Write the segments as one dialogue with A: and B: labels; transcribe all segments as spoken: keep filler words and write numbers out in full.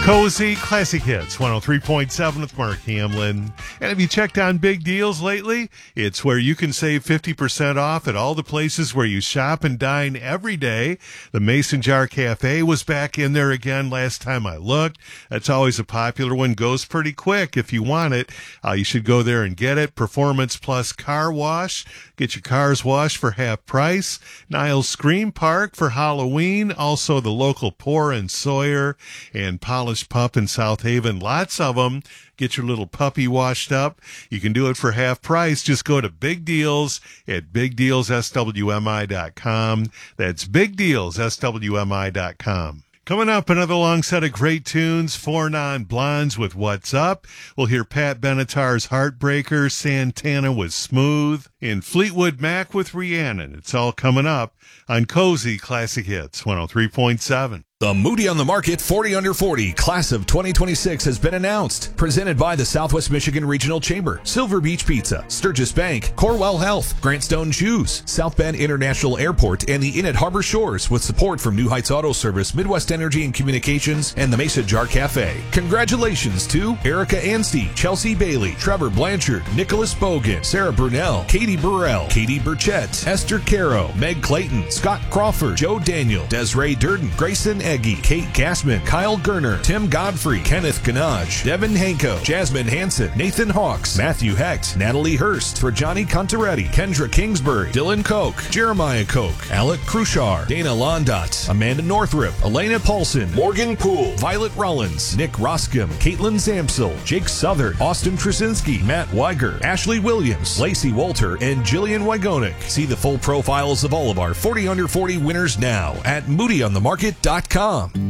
A: Cozy Classic Hits, one oh three point seven with Mark Hamlin. And have you checked on Big Deals lately? It's where you can save fifty percent off at all the places where you shop and dine every day. The Mason Jar Cafe was back in there again last time I looked. That's always a popular one. Goes pretty quick. If you want it, uh, you should go there and get it. Performance Plus Car Wash. Get your cars washed for half price. Niles Scream Park for Halloween. Also the local Pour and Sawyer and Polish Pup in South Haven. Lots of them. Get your little puppy washed up. You can do it for half price. Just go to Big Deals at big deals s w m i dot com. That's Big Deals s w m i dot com. Coming up, another long set of great tunes, Four Non-Blondes with What's Up. We'll hear Pat Benatar's Heartbreaker, Santana with Smooth, and Fleetwood Mac with Rhiannon. It's all coming up on Cozy Classic Hits, one oh three point seven.
B: The Moody on the Market forty under forty Class of twenty twenty-six has been announced. Presented by the Southwest Michigan Regional Chamber, Silver Beach Pizza, Sturgis Bank, Corwell Health, Grantstone Shoes, South Bend International Airport, and the Inn at Harbor Shores with support from New Heights Auto Service, Midwest Energy and Communications, and the Mason Jar Cafe. Congratulations to Erica Anstey, Chelsea Bailey, Trevor Blanchard, Nicholas Bogan, Sarah Brunell, Katie Burrell, Katie Burchett, Esther Caro, Meg Clayton, Scott Crawford, Joe Daniel, Desiree Durden, Grayson Eggy, Kate Gassman, Kyle Gerner, Tim Godfrey, Kenneth Ganaj, Devin Hanko, Jasmine Hansen, Nathan Hawks, Matthew Hecht, Natalie Hurst, Rajani Contaretti, Kendra Kingsbury, Dylan Koch, Jeremiah Koch, Alec Cruchar, Dana Londot, Amanda Northrop, Elena Paulson, Morgan Poole, Violet Rollins, Nick Roscom, Caitlin Zamsel, Jake Southern, Austin Trusinski, Matt Weiger, Ashley Williams, Lacey Walter, and Jillian Wygonik. See the full profiles of all of our forty under forty winners now at moody on the market dot com.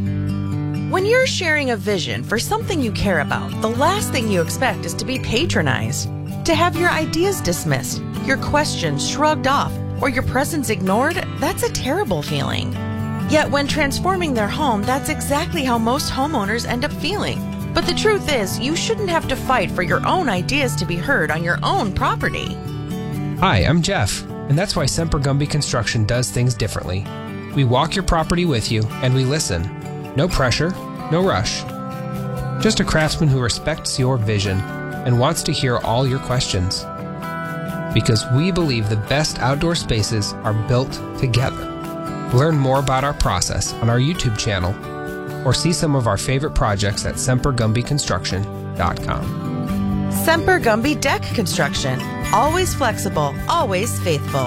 C: When you're sharing a vision for something you care about, the last thing you expect is to be patronized, to have your ideas dismissed, your questions shrugged off, or your presence ignored. That's a terrible feeling. Yet when transforming their home, that's exactly how most homeowners end up feeling. But the truth is, you shouldn't have to fight for your own ideas to be heard on your own property.
D: Hi, I'm Jeff, and that's why Semper Gumby Construction does things differently. We walk your property with you, and we listen. No pressure, no rush. Just a craftsman who respects your vision and wants to hear all your questions. Because we believe the best outdoor spaces are built together. Learn more about our process on our YouTube channel or see some of our favorite projects at semper gumby construction dot com.
C: Semper Gumby Deck Construction. Always flexible, always faithful.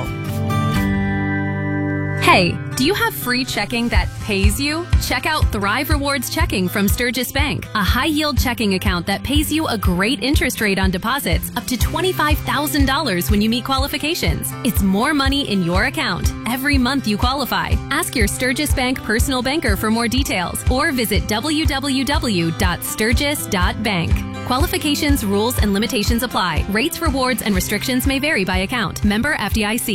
E: Hey, do you have free checking that pays you? Check out Thrive Rewards Checking from Sturgis Bank, a high-yield checking account that pays you a great interest rate on deposits up to twenty-five thousand dollars when you meet qualifications. It's more money in your account every month you qualify. Ask your Sturgis Bank personal banker for more details or visit w w w dot sturgis dot bank. Qualifications, rules, and limitations apply. Rates, rewards, and restrictions may vary by account. Member F D I C.